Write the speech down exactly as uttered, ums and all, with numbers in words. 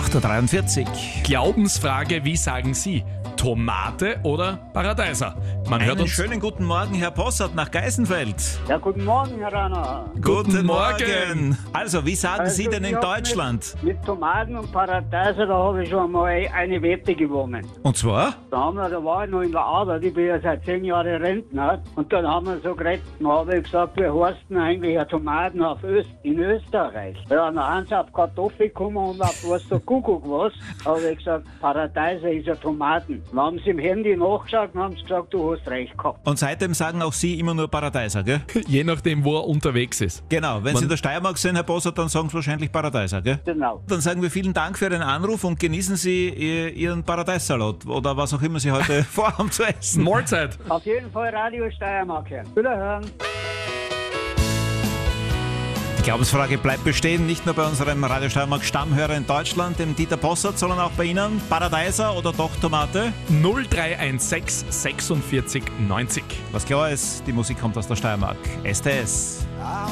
acht Uhr dreiundvierzig. Glaubensfrage, wie sagen Sie? Tomate oder Paradeiser? Man hört Einen uns. schönen guten Morgen, Herr Possert nach Geisenfeld. Ja, guten Morgen, Herr Rana. Guten Morgen. Also, wie sagen Also, Sie denn ich in hab Deutschland? Mit, mit Tomaten und Paradeiser, da habe ich schon mal eine Wette gewonnen. Und zwar? Da, haben wir, da war ich noch in der Arbeit, ich bin ja seit zehn Jahren Rentner. Und dann haben wir so geredet, dann habe ich gesagt, wie heißt denn eigentlich eine Tomaten auf Öst, in Österreich? Ja, dann haben sie auf Kartoffel gekommen und auf was der Kuckuck was. Habe ich gesagt, Paradeiser ist ja Tomaten. Dann haben sie im Handy nachgeschaut und haben sie gesagt, du hast recht gehabt. Und seitdem sagen auch Sie immer nur Paradeiser, gell? Je nachdem, wo er unterwegs ist. Genau, wenn Man- Sie in der Steiermark sind, Herr Possert, dann sagen Sie wahrscheinlich Paradeiser, gell? Genau. Dann sagen wir vielen Dank für den Anruf und genießen Sie Ihr- Ihren Paradeissalat oder was auch immer Sie heute vorhaben zu essen. Mahlzeit. Auf jeden Fall Radio Steiermark hören. Wiederhören. Die Glaubensfrage bleibt bestehen, nicht nur bei unserem Radio Steiermark Stammhörer in Deutschland, dem Dieter Possert, sondern auch bei Ihnen. Paradeiser oder doch Tomate? null drei eins sechs sechsundvierzig neunzig. Was klar ist, die Musik kommt aus der Steiermark. S T S.